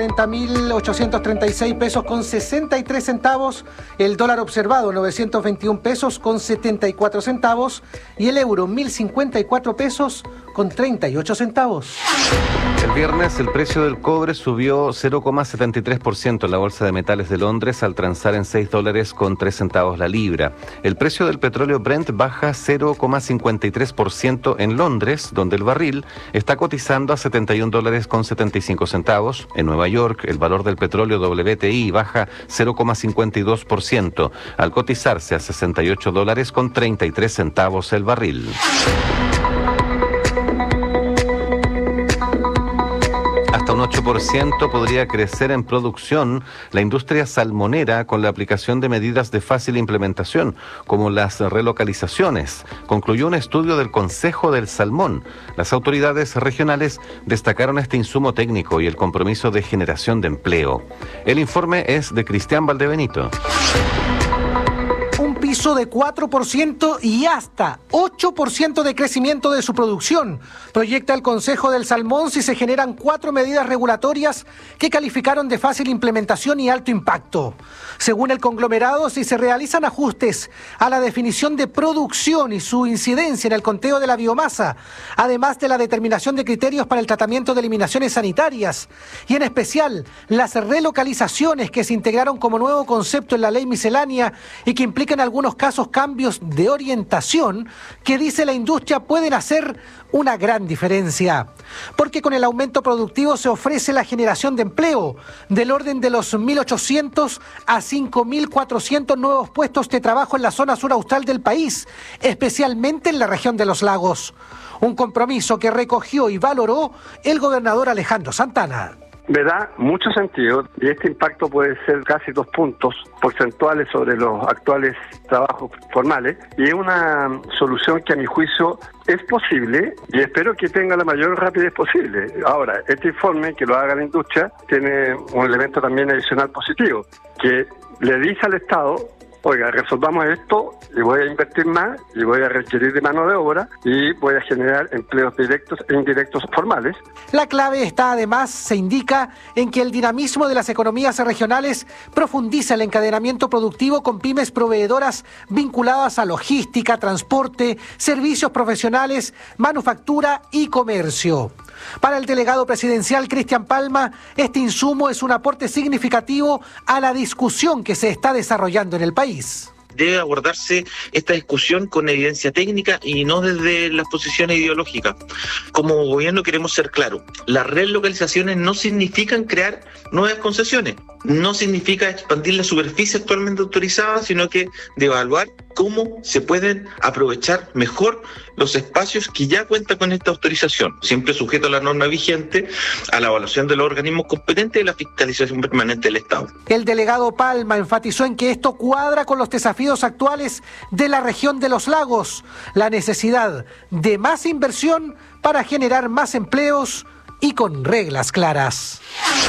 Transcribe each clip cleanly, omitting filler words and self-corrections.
40.836 pesos con 63 centavos, el dólar observado 921 pesos con 74 centavos y el euro 1.054 pesos con 38 centavos. El viernes el precio del cobre subió 0,73% en la Bolsa de Metales de Londres al transar en $6 con 3 centavos la libra. El precio del petróleo Brent baja 0,53% en Londres, donde el barril está cotizando a $71 con 75 centavos. En Nueva York, el valor del petróleo WTI baja 0,52% al cotizarse a $68 con 33 centavos el barril. Hasta un 8% podría crecer en producción la industria salmonera con la aplicación de medidas de fácil implementación, como las relocalizaciones, concluyó un estudio del Consejo del Salmón. Las autoridades regionales destacaron este insumo técnico y el compromiso de generación de empleo. El informe es de Cristian Valdebenito. Un piso de 4% y hasta 8% de crecimiento de su producción, proyecta el Consejo del Salmón si se generan 4 medidas regulatorias que calificaron de fácil implementación y alto impacto. Según el conglomerado, si se realizan ajustes a la definición de producción y su incidencia en el conteo de la biomasa, además de la determinación de criterios para el tratamiento de eliminaciones sanitarias y en especial las relocalizaciones que se integraron como nuevo concepto en la ley miscelánea y que implican algunos casos cambios de orientación que dice la industria pueden hacer una gran diferencia, porque con el aumento productivo se ofrece la generación de empleo del orden de los 1.800 a 5.400 nuevos puestos de trabajo en la zona sur austral del país, especialmente en la región de los lagos. Un compromiso que recogió y valoró el gobernador Alejandro Santana. Me da mucho sentido y este impacto puede ser casi 2 puntos porcentuales sobre los actuales trabajos formales y es una solución que a mi juicio es posible y espero que tenga la mayor rapidez posible. Ahora, este informe que lo haga la industria tiene un elemento también adicional positivo, que le dice al Estado: oiga, resolvamos esto y voy a invertir más y voy a requerir de mano de obra y voy a generar empleos directos e indirectos formales. La clave está además, se indica, en que el dinamismo de las economías regionales profundiza el encadenamiento productivo con pymes proveedoras vinculadas a logística, transporte, servicios profesionales, manufactura y comercio. Para el delegado presidencial Cristian Palma, este insumo es un aporte significativo a la discusión que se está desarrollando en el país. Debe abordarse esta discusión con evidencia técnica y no desde las posiciones ideológicas. Como gobierno queremos ser claros, las relocalizaciones no significan crear nuevas concesiones, no significa expandir la superficie actualmente autorizada, sino que de evaluar cómo se pueden aprovechar mejor los espacios que ya cuentan con esta autorización, siempre sujeto a la norma vigente, a la evaluación de los organismos competentes y la fiscalización permanente del Estado. El delegado Palma enfatizó en que esto cuadra con los desafíos actuales de la región de los lagos, la necesidad de más inversión para generar más empleos y con reglas claras.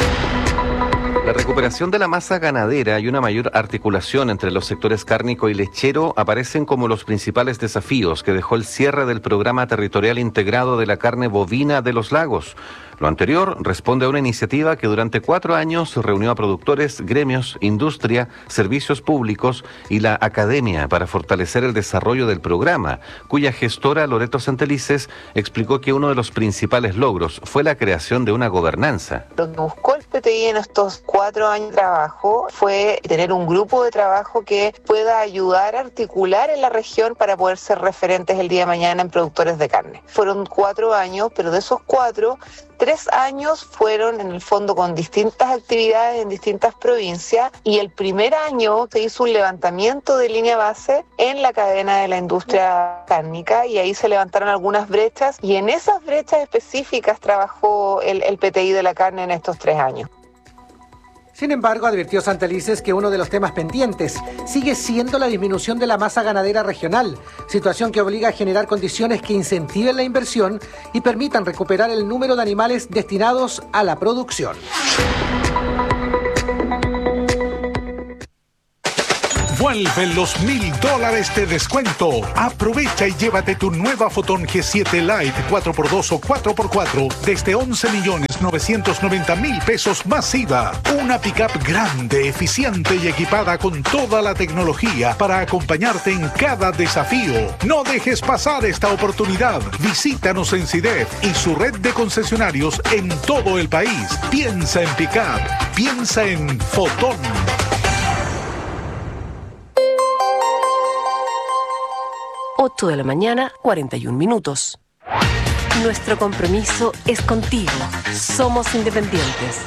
La recuperación de la masa ganadera y una mayor articulación entre los sectores cárnico y lechero aparecen como los principales desafíos que dejó el cierre del Programa Territorial Integrado de la Carne Bovina de los Lagos. Lo anterior responde a una iniciativa que durante 4 años reunió a productores, gremios, industria, servicios públicos y la academia para fortalecer el desarrollo del programa, cuya gestora Loreto Santelices explicó que uno de los principales logros fue la creación de una gobernanza. Lo que buscó el PTI en estos 4 años de trabajo fue tener un grupo de trabajo que pueda ayudar a articular en la región para poder ser referentes el día de mañana en productores de carne. Fueron 4 años, pero de esos 4, 3 años fueron en el fondo con distintas actividades en distintas provincias y el primer año se hizo un levantamiento de línea base en la cadena de la industria cárnica y ahí se levantaron algunas brechas y en esas brechas específicas trabajó el PTI de la carne en estos 3 años. Sin embargo, advirtió Santelices que uno de los temas pendientes sigue siendo la disminución de la masa ganadera regional, situación que obliga a generar condiciones que incentiven la inversión y permitan recuperar el número de animales destinados a la producción. Vuelven los $1000 de descuento. Aprovecha y llévate tu nueva Photon G7 Lite 4x2 o 4x4 desde 11.990.000 pesos más IVA. Una pickup grande, eficiente y equipada con toda la tecnología para acompañarte en cada desafío. No dejes pasar esta oportunidad. Visítanos en CIDEF y su red de concesionarios en todo el país. Piensa en pickup. Piensa en Photon. 8 de la mañana, 41 minutos. Nuestro compromiso es contigo. Somos independientes.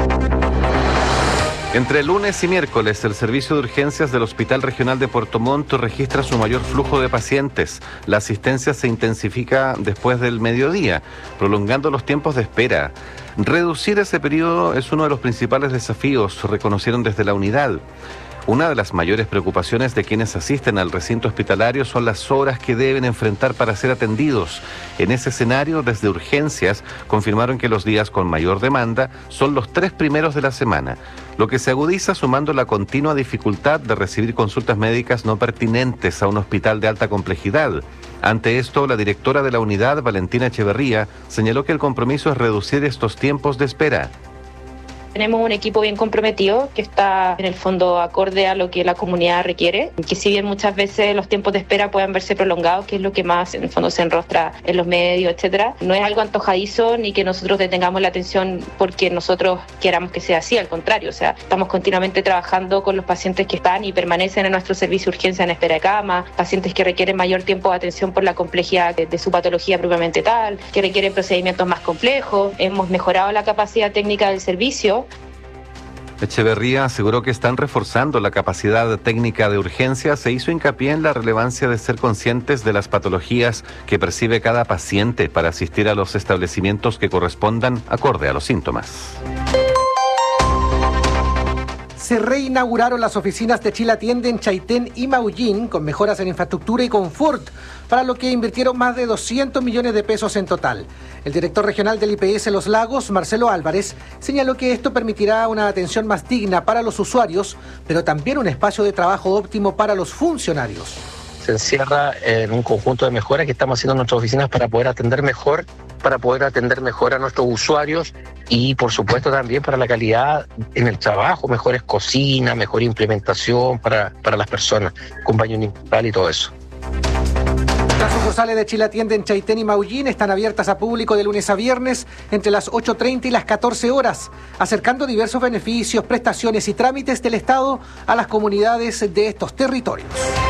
Entre lunes y miércoles, el servicio de urgencias del Hospital Regional de Puerto Montt registra su mayor flujo de pacientes. La asistencia se intensifica después del mediodía, prolongando los tiempos de espera. Reducir ese periodo es uno de los principales desafíos, reconocieron desde la unidad. Una de las mayores preocupaciones de quienes asisten al recinto hospitalario son las horas que deben enfrentar para ser atendidos. En ese escenario, desde urgencias, confirmaron que los días con mayor demanda son los 3 primeros de la semana, lo que se agudiza sumando la continua dificultad de recibir consultas médicas no pertinentes a un hospital de alta complejidad. Ante esto, la directora de la unidad, Valentina Echeverría, señaló que el compromiso es reducir estos tiempos de espera. Tenemos un equipo bien comprometido que está en el fondo acorde a lo que la comunidad requiere, que si bien muchas veces los tiempos de espera puedan verse prolongados, que es lo que más en el fondo se enrostra en los medios, etcétera, no es algo antojadizo ni que nosotros detengamos la atención porque nosotros queramos que sea así, al contrario, o sea, estamos continuamente trabajando con los pacientes que están y permanecen en nuestro servicio de urgencia en espera de cama, pacientes que requieren mayor tiempo de atención por la complejidad de su patología propiamente tal, que requieren procedimientos más complejos. Hemos mejorado la capacidad técnica del servicio. Echeverría aseguró que están reforzando la capacidad técnica de urgencia. Se hizo hincapié en la relevancia de ser conscientes de las patologías que percibe cada paciente para asistir a los establecimientos que correspondan acorde a los síntomas. Se reinauguraron las oficinas de Chile Atiende en Chaitén y Maullín con mejoras en infraestructura y confort, para lo que invirtieron más de 200 millones de pesos en total. El director regional del IPS Los Lagos, Marcelo Álvarez, señaló que esto permitirá una atención más digna para los usuarios, pero también un espacio de trabajo óptimo para los funcionarios. Se encierra en un conjunto de mejoras que estamos haciendo en nuestras oficinas para poder atender mejor a nuestros usuarios y por supuesto también para la calidad en el trabajo, mejores cocinas, mejor implementación para las personas, con baño municipal y todo eso. Las sucursales de Chile Atiende en Chaitén y Maullín están abiertas a público de lunes a viernes entre las 8:30 y las 14 horas, acercando diversos beneficios, prestaciones y trámites del Estado a las comunidades de estos territorios.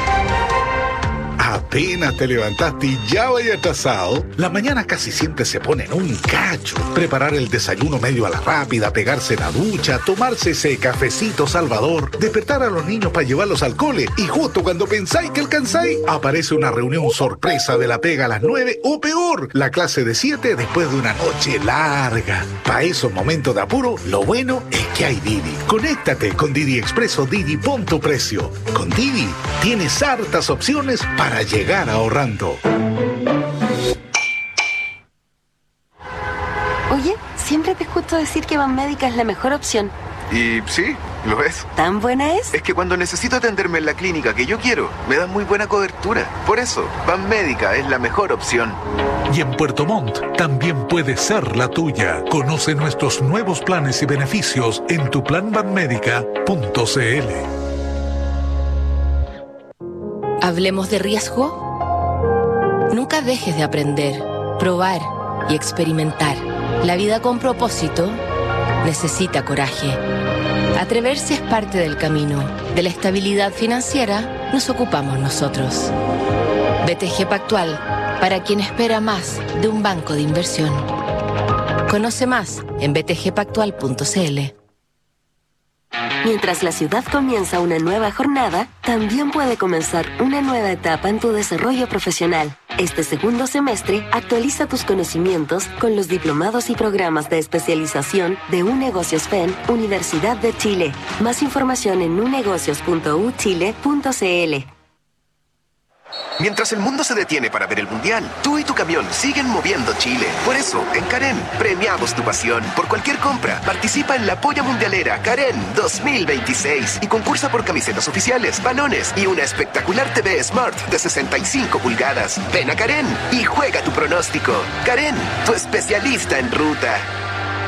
Apenas te levantaste y ya vaya atrasado. La mañana casi siempre se pone en un cacho. Preparar el desayuno medio a la rápida, pegarse la ducha, tomarse ese cafecito salvador, despertar a los niños para llevarlos al cole y justo cuando pensáis que alcanzáis, aparece una reunión sorpresa de la pega a las 9 o peor, la clase de 7 después de una noche larga. Para esos momentos de apuro, lo bueno es que hay Didi. Conéctate con Didi Expreso Didi, pon tu precio. Con Didi tienes hartas opciones para llegar ahorrando. Oye, siempre te escucho decir que Banmédica es la mejor opción. Y sí, lo es. ¿Tan buena es? Es que cuando necesito atenderme en la clínica que yo quiero, me dan muy buena cobertura. Por eso, Banmédica es la mejor opción. Y en Puerto Montt también puede ser la tuya. Conoce nuestros nuevos planes y beneficios en tuplanbanmedica.cl. ¿Hablemos de riesgo? Nunca dejes de aprender, probar y experimentar. La vida con propósito necesita coraje. Atreverse es parte del camino. De la estabilidad financiera nos ocupamos nosotros. BTG Pactual, para quien espera más de un banco de inversión. Conoce más en btgpactual.cl. Mientras la ciudad comienza una nueva jornada, también puede comenzar una nueva etapa en tu desarrollo profesional. Este segundo semestre, actualiza tus conocimientos con los diplomados y programas de especialización de UNegocios FEN, Universidad de Chile. Más información en unegocios.uchile.cl. Mientras el mundo se detiene para ver el Mundial, tú y tu camión siguen moviendo Chile. Por eso, en Karen, premiamos tu pasión. Por cualquier compra, participa en la Polla Mundialera Karen 2026 y concursa por camisetas oficiales, balones y una espectacular TV Smart de 65 pulgadas. Ven a Karen y juega tu pronóstico. Karen, tu especialista en ruta.